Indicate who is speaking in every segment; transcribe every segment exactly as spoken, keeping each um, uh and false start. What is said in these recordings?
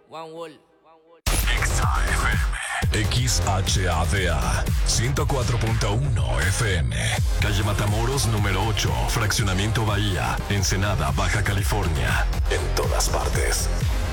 Speaker 1: One Wall.
Speaker 2: Exa F M. X H A D A. ciento cuatro punto uno F M. Calle Matamoros, número ocho. Fraccionamiento Bahía. Ensenada, Baja California. En todas partes.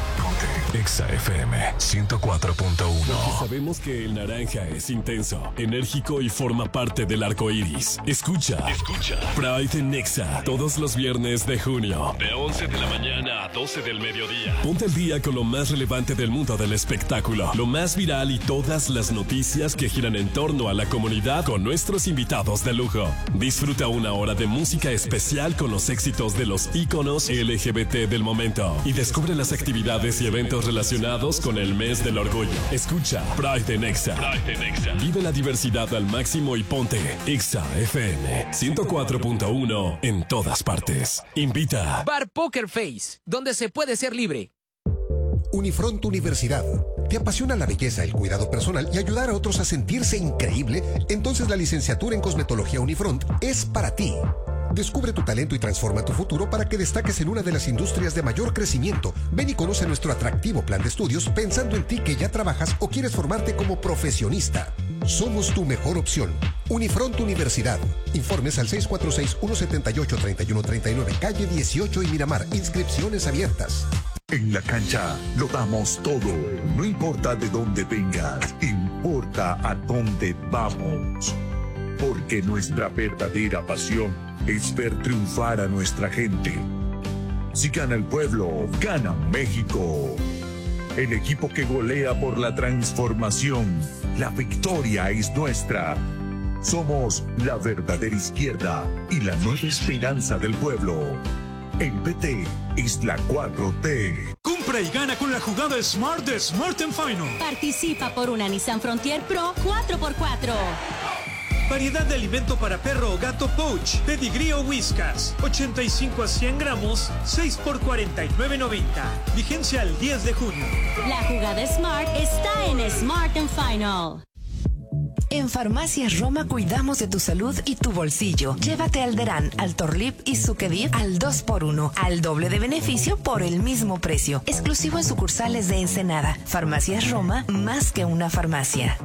Speaker 2: Exa F M ciento cuatro punto uno.
Speaker 3: Porque sabemos que el naranja es intenso, enérgico y forma parte del arco iris. Escucha, escucha. Pride en Exa, todos los viernes de junio, de once de la mañana a doce del mediodía. Ponte al día con lo más relevante del mundo del espectáculo, lo más viral y todas las noticias que giran en torno a la comunidad con nuestros invitados de lujo. Disfruta una hora de música especial con los éxitos de los íconos L G B T del momento y descubre las actividades y eventos relacionados con el mes del orgullo. Escucha Pride en Exa. Pride en Exa. Vive la diversidad al máximo y ponte Exa F M ciento cuatro punto uno en todas partes. Invita
Speaker 1: Bar Poker Face, donde se puede ser libre.
Speaker 4: Unifront Universidad. ¿Te apasiona la belleza, el cuidado personal y ayudar a otros a sentirse increíble? Entonces la licenciatura en Cosmetología Unifront es para ti. Descubre tu talento y transforma tu futuro para que destaques en una de las industrias de mayor crecimiento. Ven y conoce nuestro atractivo plan de estudios pensando en ti que ya trabajas o quieres formarte como profesionista. Somos tu mejor opción. Unifront Universidad. Informes al seis cuatro seis, uno siete ocho, tres uno tres nueve, calle dieciocho y Miramar. Inscripciones abiertas.
Speaker 5: En la cancha lo damos todo. No importa de dónde vengas, importa a dónde vamos. Porque nuestra verdadera pasión es ver triunfar a nuestra gente. Si gana el pueblo, gana México. El equipo que golea por la transformación. La victoria es nuestra. Somos la verdadera izquierda y la nueva esperanza del pueblo. El P T es la cuatro T.
Speaker 6: Compra y gana con la jugada Smart de Smart and Final.
Speaker 7: Participa por una Nissan Frontier Pro cuatro por cuatro.
Speaker 6: Variedad de alimento para perro o gato Pouch, Pedigree o Whiskas, ochenta y cinco a cien gramos, seis por cuarenta y nueve noventa. Vigencia el diez de junio.
Speaker 7: La jugada Smart está en Smart and Final.
Speaker 8: En Farmacias Roma cuidamos de tu salud y tu bolsillo. Llévate Alderán, Altorlip y Sucedid al dos por uno, al doble de beneficio por el mismo precio. Exclusivo en sucursales de Ensenada. Farmacias Roma, más que una farmacia.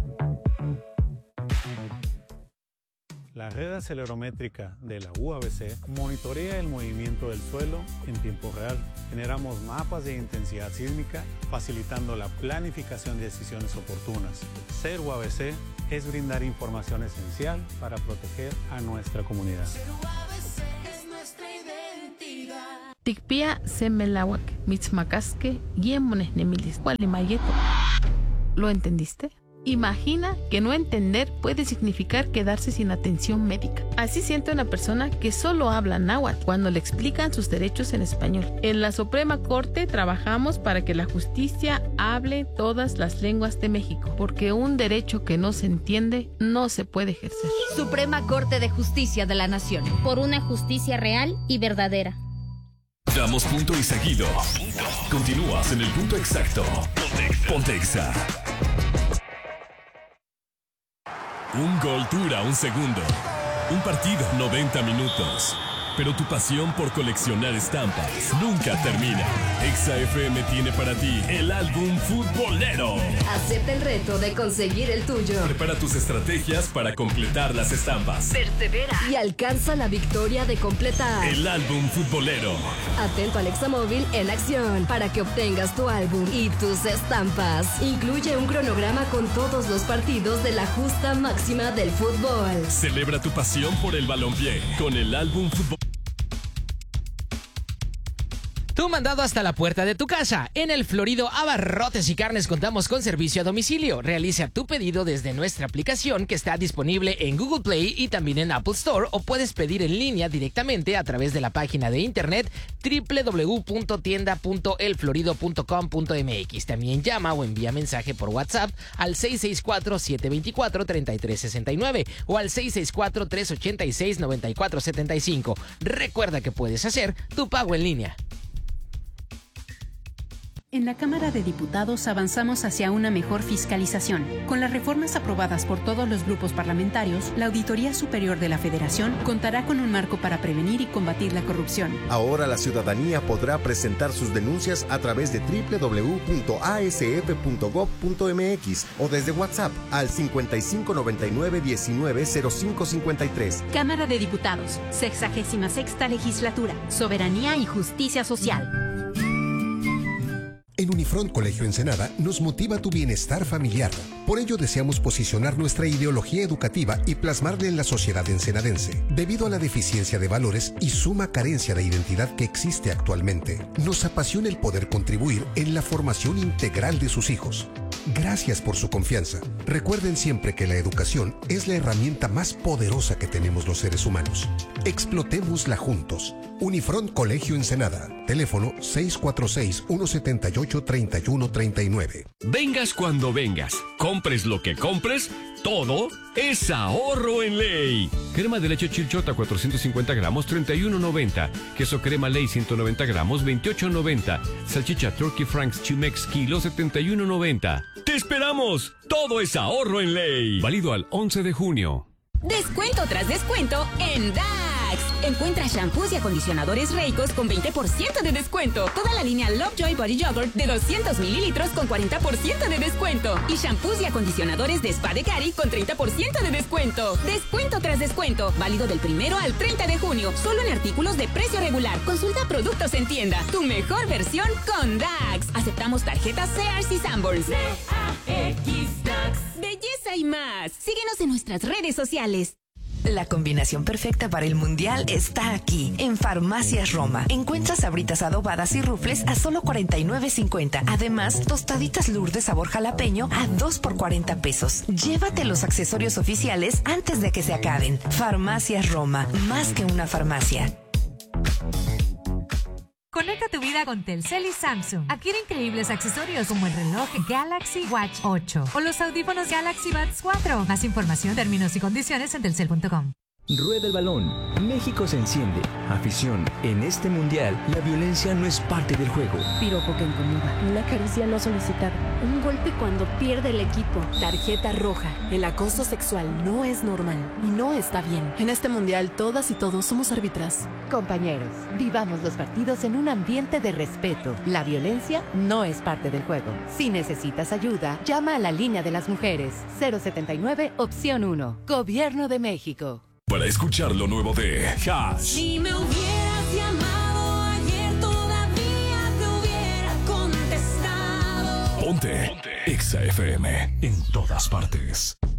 Speaker 9: La red acelerométrica de la U A B C monitorea el movimiento del suelo en tiempo real. Generamos mapas de intensidad sísmica, facilitando la planificación de decisiones oportunas. Ser U A B C es brindar información esencial para proteger a nuestra comunidad.
Speaker 10: Ser U A B C es nuestra identidad.
Speaker 11: Tikpia semelawak, mitzmacasque, yemones nemilis, gualimayeto. ¿Lo entendiste? Imagina que no entender puede significar quedarse sin atención médica. Así siente una persona que solo habla náhuatl cuando le explican sus derechos en español. En la Suprema Corte trabajamos para que la justicia hable todas las lenguas de México, porque un derecho que no se entiende no se puede ejercer.
Speaker 12: Suprema Corte de Justicia de la Nación. Por una justicia real y verdadera.
Speaker 3: Damos punto y seguido. Continúas en el punto exacto. Ponte Exa. Un gol dura un segundo. Un partido, noventa minutos. Pero tu pasión por coleccionar estampas nunca termina. Exa F M tiene para ti el álbum futbolero.
Speaker 13: Acepta el reto de conseguir el tuyo.
Speaker 3: Prepara tus estrategias para completar las estampas.
Speaker 13: Persevera y alcanza la victoria de completar
Speaker 3: el álbum futbolero.
Speaker 13: Atento al Examóvil en acción para que obtengas tu álbum y tus estampas. Incluye un cronograma con todos los partidos de la justa máxima del fútbol.
Speaker 3: Celebra tu pasión por el balompié con el álbum futbolero.
Speaker 1: Tu mandado hasta la puerta de tu casa. En el Florido Abarrotes y Carnes contamos con servicio a domicilio. Realiza tu pedido desde nuestra aplicación que está disponible en Google Play y también en Apple Store, o puedes pedir en línea directamente a través de la página de internet doble u doble u doble u punto tienda punto el florido punto com punto m x. También llama o envía mensaje por WhatsApp al seis seis cuatro, siete dos cuatro, tres tres seis nueve o al seis seis cuatro, tres ocho seis, nueve cuatro siete cinco. Recuerda que puedes hacer tu pago en línea.
Speaker 14: En la Cámara de Diputados avanzamos hacia una mejor fiscalización. Con las reformas aprobadas por todos los grupos parlamentarios, la Auditoría Superior de la Federación contará con un marco para prevenir y combatir la corrupción.
Speaker 15: Ahora la ciudadanía podrá presentar sus denuncias a través de doble u doble u doble u punto a s f punto gob punto m x o desde WhatsApp al cincuenta y cinco noventa y nueve diecinueve cero cinco cincuenta y tres.
Speaker 16: Cámara de Diputados, sexagésima sexta legislatura, soberanía y justicia social.
Speaker 4: En Unifront Colegio Ensenada nos motiva tu bienestar familiar. Por ello deseamos posicionar nuestra ideología educativa y plasmarla en la sociedad ensenadense. Debido a la deficiencia de valores y suma carencia de identidad que existe actualmente, nos apasiona el poder contribuir en la formación integral de sus hijos. Gracias por su confianza. Recuerden siempre que la educación es la herramienta más poderosa que tenemos los seres humanos. Explotémosla juntos. Unifront Colegio Ensenada. Teléfono seis cuatro seis, uno siete ocho, tres uno tres nueve.
Speaker 3: Vengas cuando vengas, compres lo que compres, todo es ahorro en Ley. Crema de leche Chilchota cuatrocientos cincuenta gramos, treinta y uno noventa. Queso crema Ley ciento noventa gramos, veintiocho noventa. Salchicha Turkey Franks Chimex kilo, setenta y uno noventa. ¡Te esperamos! Todo es ahorro en Ley. Válido al once de junio.
Speaker 17: Descuento tras descuento en Dax. Encuentra shampoos y acondicionadores Reicos con veinte por ciento de descuento. Toda la línea Lovejoy Body Yogurt de doscientos mililitros con cuarenta por ciento de descuento. Y shampoos y acondicionadores de Spa de Cari con treinta por ciento de descuento. Descuento tras descuento. Válido del primero al treinta de junio. Solo en artículos de precio regular. Consulta productos en tienda. Tu mejor versión con Dax. Aceptamos tarjetas Sears y Sanborns. D A X Dax. Belleza y más. Síguenos en nuestras redes sociales.
Speaker 8: La combinación perfecta para el Mundial está aquí, en Farmacias Roma. Encuentras sabritas adobadas y rufles a solo cuarenta y nueve cincuenta. Además, tostaditas Lourdes sabor jalapeño a dos por cuarenta pesos. Llévate los accesorios oficiales antes de que se acaben. Farmacias Roma, más que una farmacia.
Speaker 18: Conecta tu vida con Telcel y Samsung. Adquiere increíbles accesorios como el reloj Galaxy Watch ocho o los audífonos Galaxy Buds cuatro. Más información, términos y condiciones en telcel punto com.
Speaker 19: Rueda el balón. México se enciende. Afición. En este mundial, la violencia no es parte del juego.
Speaker 20: Piropo que incomoda. Una caricia no solicitada. Un golpe cuando pierde el equipo. Tarjeta roja. El acoso sexual no es normal y no está bien. En este mundial, todas y todos somos árbitras.
Speaker 21: Compañeros, vivamos los partidos en un ambiente de respeto. La violencia no es parte del juego. Si necesitas ayuda, llama a la línea de las mujeres. cero setenta y nueve, opción uno. Gobierno de México.
Speaker 2: Para escuchar lo nuevo de Hash.
Speaker 10: Si me hubieras llamado ayer, todavía te hubiera contestado.
Speaker 2: Ponte, Ponte. Exa F M en todas partes.